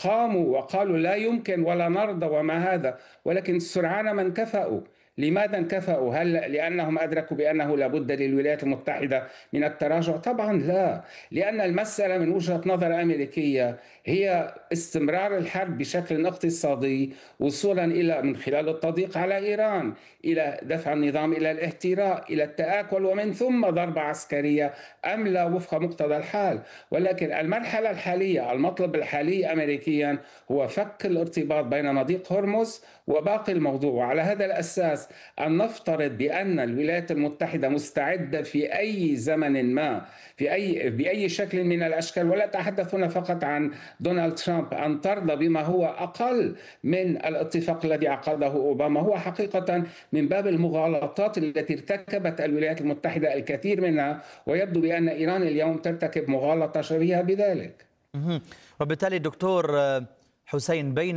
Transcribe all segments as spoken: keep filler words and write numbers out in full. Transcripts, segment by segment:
وقاموا وقالوا لا يمكن ولا نرضى وما هذا، ولكن سرعان ما انكفأوا. لماذا انكفأوا؟ هل لأنهم أدركوا بأنه لابد للولايات المتحدة من التراجع؟ طبعا لا، لأن المسألة من وجهة نظر أمريكية هي استمرار الحرب بشكل اقتصادي، وصولا إلى من خلال التضييق على إيران، إلى دفع النظام إلى الاحتراء، إلى التآكل، ومن ثم ضربة عسكرية أم لا وفق مقتضى الحال. ولكن المرحلة الحالية، المطلب الحالي أمريكيا هو فك الارتباط بين مضيق هرمز وباقي الموضوع. وعلى هذا الأساس أن نفترض بأن الولايات المتحدة مستعدة في أي زمن ما، في أي بأي شكل من الأشكال، ولا أتحدث هنا فقط عن دونالد ترامب، أن ترضى بما هو أقل من الاتفاق الذي عقده أوباما. هو حقيقة من باب المغالطات التي ارتكبت الولايات المتحدة الكثير منها، ويبدو بأن إيران اليوم ترتكب مغالطة شبيهة بذلك. وبالتالي دكتور حسين، بين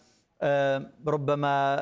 ربما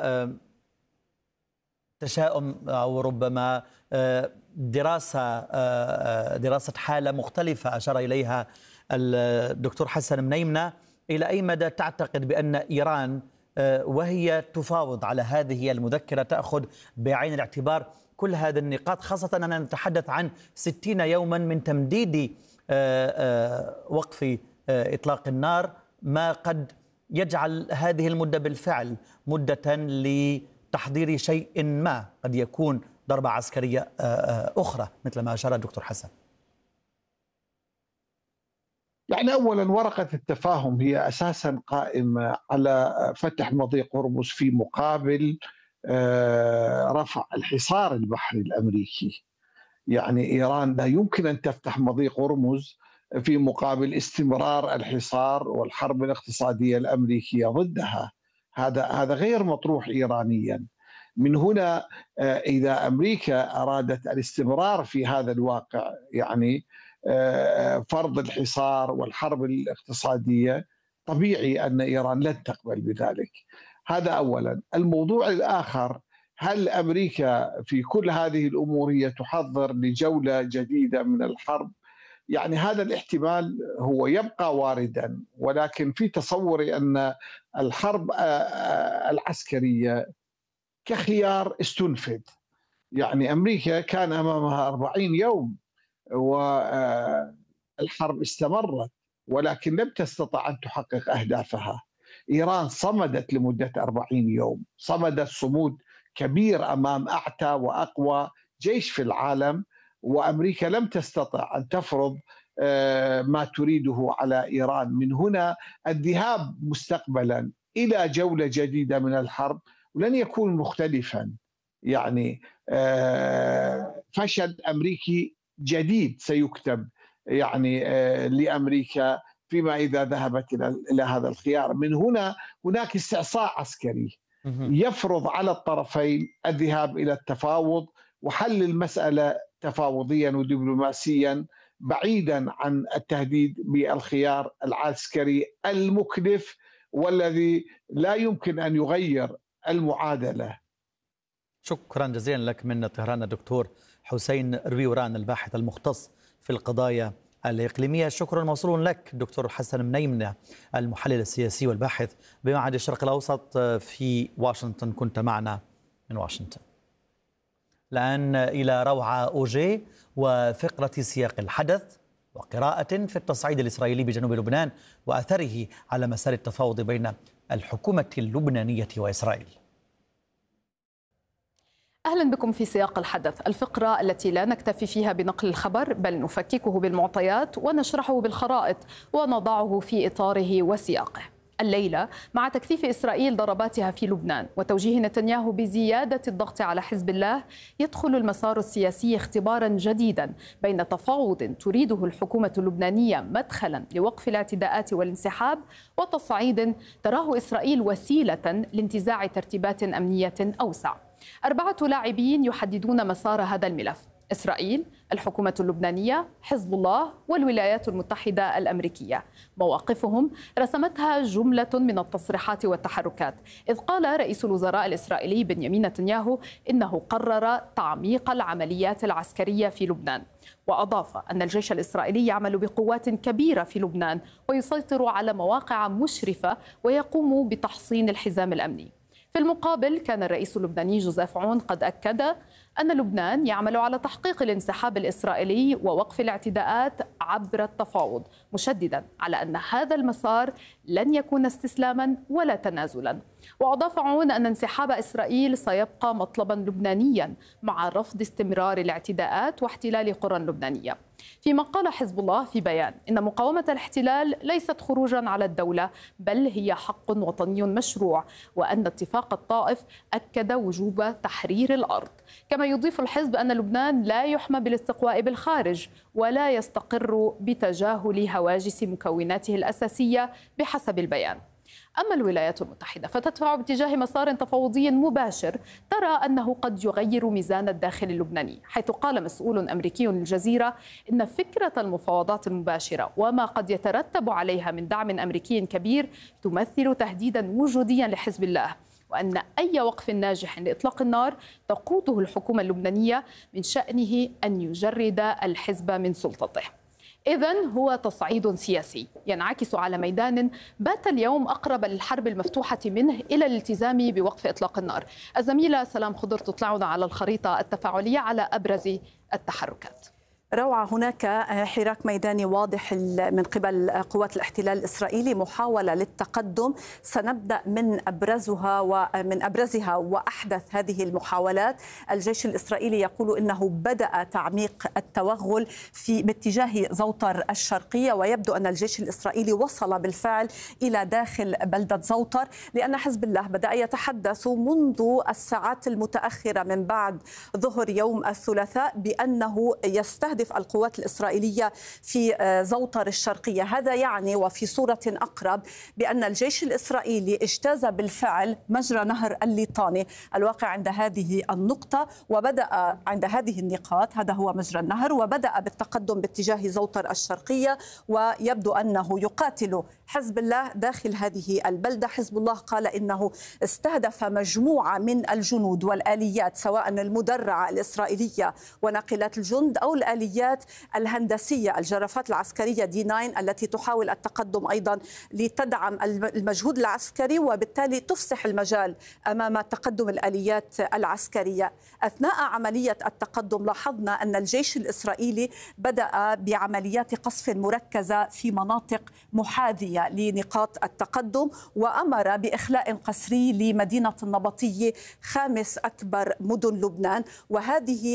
تشاؤم أو ربما دراسة دراسة حالة مختلفة أشار إليها الدكتور حسن منيمنة، إلى أي مدى تعتقد بأن إيران وهي تفاوض على هذه المذكرة تأخذ بعين الاعتبار كل هذه النقاط، خاصة أننا نتحدث عن ستين يوما من تمديد وقف إطلاق النار، ما قد يجعل هذه المدة بالفعل مدة لتحضير شيء ما قد يكون ضربة عسكرية أخرى مثل ما أشار الدكتور حسن؟ يعني أولا ورقة التفاهم هي أساسا قائمة على فتح مضيق هرمز في مقابل رفع الحصار البحري الأمريكي. يعني إيران لا يمكن أن تفتح مضيق هرمز في مقابل استمرار الحصار والحرب الاقتصادية الأمريكية ضدها. هذا هذا غير مطروح إيرانيا. من هنا إذا أمريكا أرادت الاستمرار في هذا الواقع، يعني فرض الحصار والحرب الاقتصادية، طبيعي أن إيران لن تقبل بذلك. هذا أولا. الموضوع الآخر، هل أمريكا في كل هذه الأمور هي تحضر لجولة جديدة من الحرب؟ يعني هذا الاحتمال هو يبقى واردا، ولكن في تصوري أن الحرب العسكريية كخيار استنفذ. يعني أمريكا كان أمامها أربعين يوم والحرب استمرت، ولكن لم تستطع أن تحقق أهدافها. إيران صمدت لمدة أربعين يوم، صمدت صمود كبير أمام أعتى وأقوى جيش في العالم، وأمريكا لم تستطع أن تفرض ما تريده على إيران. من هنا الذهاب مستقبلا إلى جولة جديدة من الحرب ولن يكون مختلفا. يعني فشل أمريكي جديد سيكتب يعني لأمريكا فيما إذا ذهبت إلى هذا الخيار. من هنا هناك استعصاء عسكري يفرض على الطرفين الذهاب إلى التفاوض وحل المسألة تفاوضيا ودبلوماسيا، بعيدا عن التهديد بالخيار العسكري المكلف والذي لا يمكن أن يغير المعادلة. شكرا جزيلا لك من طهران الدكتور حسين رويوران، الباحث المختص في القضايا الإقليمية. شكرا موصول لك دكتور حسن منيمنة، المحلل السياسي والباحث بمعهد الشرق الأوسط في واشنطن، كنت معنا من واشنطن. الآن إلى روعة أوجي وفقرة سياق الحدث وقراءة في التصعيد الإسرائيلي بجنوب لبنان وأثره على مسار التفاوض بين الحكومة اللبنانية وإسرائيل. أهلا بكم في سياق الحدث، الفقرة التي لا نكتفي فيها بنقل الخبر بل نفككه بالمعطيات ونشرحه بالخرائط ونضعه في إطاره وسياقه. الليلة مع تكثيف إسرائيل ضرباتها في لبنان وتوجيه نتنياهو بزيادة الضغط على حزب الله، يدخل المسار السياسي اختبارا جديدا بين تفاوض تريده الحكومة اللبنانية مدخلا لوقف الاعتداءات والانسحاب، وتصعيد تراه إسرائيل وسيلة لانتزاع ترتيبات أمنية أوسع. أربعة لاعبين يحددون مسار هذا الملف: إسرائيل، الحكومة اللبنانية، حزب الله والولايات المتحدة الأمريكية. مواقفهم رسمتها جملة من التصريحات والتحركات، إذ قال رئيس الوزراء الإسرائيلي بنيامين نتنياهو إنه قرر تعميق العمليات العسكرية في لبنان، وأضاف أن الجيش الإسرائيلي يعمل بقوات كبيرة في لبنان ويسيطر على مواقع مشرفة ويقوم بتحصين الحزام الأمني. في المقابل كان الرئيس اللبناني جوزيف عون قد أكد أن لبنان يعمل على تحقيق الانسحاب الإسرائيلي ووقف الاعتداءات عبر التفاوض، مشددا على أن هذا المسار لن يكون استسلاما ولا تنازلا. وأضاف عون أن انسحاب إسرائيل سيبقى مطلبا لبنانيا مع رفض استمرار الاعتداءات واحتلال قرى لبنانية. فيما قال حزب الله في بيان إن مقاومة الاحتلال ليست خروجا على الدولة، بل هي حق وطني مشروع، وأن اتفاق الطائف أكد وجوب تحرير الأرض. كما يضيف الحزب أن لبنان لا يحمى بالاستقواء بالخارج ولا يستقر بتجاهل هواجس مكوناته الأساسية بحسب البيان. أما الولايات المتحدة فتدفع باتجاه مسار تفاوضي مباشر ترى أنه قد يغير ميزان الداخل اللبناني، حيث قال مسؤول أمريكي للجزيرة إن فكرة المفاوضات المباشرة وما قد يترتب عليها من دعم أمريكي كبير تمثل تهديدا وجوديا لحزب الله، وأن أي وقف ناجح لإطلاق النار تقوده الحكومة اللبنانية من شأنه أن يجرد الحزب من سلطته. إذن هو تصعيد سياسي ينعكس على ميدان بات اليوم أقرب للحرب المفتوحة منه إلى الالتزام بوقف إطلاق النار. الزميلة سلام خضر تطلعنا على الخريطة التفاعلية على أبرز التحركات. روعة، هناك حراك ميداني واضح من قبل قوات الاحتلال الإسرائيلي، محاولة للتقدم سنبدأ من أبرزها ومن أبرزها وأحدث هذه المحاولات. الجيش الإسرائيلي يقول إنه بدأ تعميق التوغل في باتجاه زوطر الشرقية، ويبدو أن الجيش الإسرائيلي وصل بالفعل إلى داخل بلدة زوطر، لأن حزب الله بدأ يتحدث منذ الساعات المتأخرة من بعد ظهر يوم الثلاثاء بأنه يستهدف القوات الإسرائيلية في زوطر الشرقية. هذا يعني وفي صورة أقرب بأن الجيش الإسرائيلي اجتاز بالفعل مجرى نهر الليطاني الواقع عند هذه النقطة، وبدأ عند هذه النقاط، هذا هو مجرى النهر، وبدأ بالتقدم باتجاه زوطر الشرقية، ويبدو أنه يقاتل حزب الله داخل هذه البلدة. حزب الله قال إنه استهدف مجموعة من الجنود والآليات سواء المدرعة الإسرائيلية وناقلات الجند أو الآليات الهندسية الجرافات العسكرية دي تسعة التي تحاول التقدم أيضا لتدعم المجهود العسكري وبالتالي تفسح المجال أمام تقدم الآليات العسكرية. أثناء عملية التقدم لاحظنا أن الجيش الإسرائيلي بدأ بعمليات قصف مركزة في مناطق محاذية لنقاط التقدم، وأمر بإخلاء قسري لمدينة النبطية خامس أكبر مدن لبنان. وهذه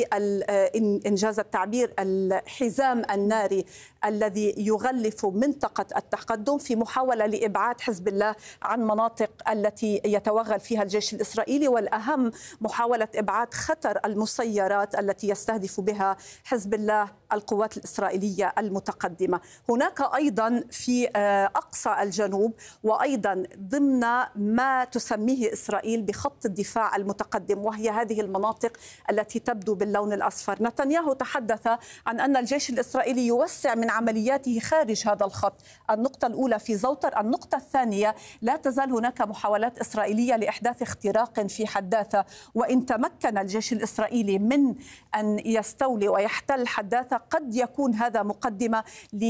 إنجاز التعبير الحزام الناري الذي يغلف منطقة التقدم في محاولة لإبعاد حزب الله عن مناطق التي يتوغل فيها الجيش الإسرائيلي، والأهم محاولة إبعاد خطر المسيرات التي يستهدف بها حزب الله القوات الإسرائيلية المتقدمة. هناك أيضا في أقصى الجنوب وأيضا ضمن ما تسميه إسرائيل بخط الدفاع المتقدم، وهي هذه المناطق التي تبدو باللون الأصفر. نتنياهو تحدث عن أن الجيش الإسرائيلي يوسع من عملياته خارج هذا الخط. النقطة الأولى في زوطر. النقطة الثانية، لا تزال هناك محاولات إسرائيلية لإحداث اختراق في حداثة، وإن تمكن الجيش الإسرائيلي من أن يستولي ويحتل حداثة قد يكون هذا مقدمة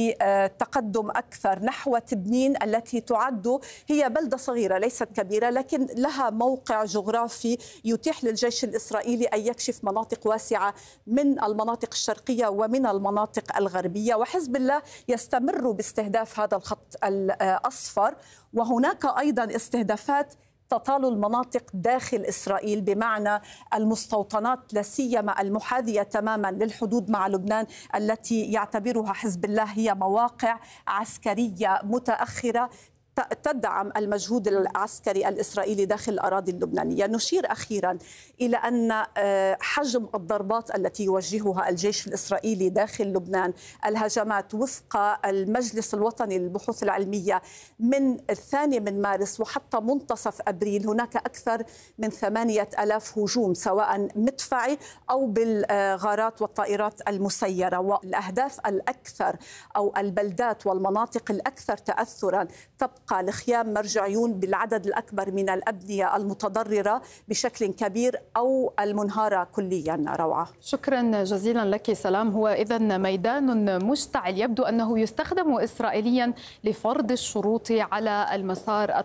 لتقدم أكثر نحو تبنين التي تعد هي بلدة صغيرة ليست كبيرة، لكن لها موقع جغرافي يتيح للجيش الإسرائيلي أن يكشف مناطق واسعة من المناطق الشرقية ومن المناطق الغربية. وحزب الله يستمر باستهداف هذا الخط الأصفر، وهناك أيضا استهدافات تطال المناطق داخل إسرائيل بمعنى المستوطنات لا سيما المحاذية تماما للحدود مع لبنان التي يعتبرها حزب الله هي مواقع عسكرية متأخرة تدعم المجهود العسكري الإسرائيلي داخل الأراضي اللبنانية. نشير أخيرا إلى أن حجم الضربات التي يوجهها الجيش الإسرائيلي داخل لبنان، الهجمات وفق المجلس الوطني للبحوث العلمية من الثاني من مارس وحتى منتصف أبريل هناك أكثر من ثمانية ألاف هجوم سواء مدفعي أو بالغارات والطائرات المسيرة. والأهداف الأكثر أو البلدات والمناطق الأكثر تأثرا تبقى لخيام مرجعيون بالعدد الأكبر من الأبنية المتضررة بشكل كبير أو المنهارة كليا. روعة، شكرا جزيلا لك. سلام، هو إذن ميدان مشتعل يبدو أنه يستخدم إسرائيليا لفرض الشروط على المسار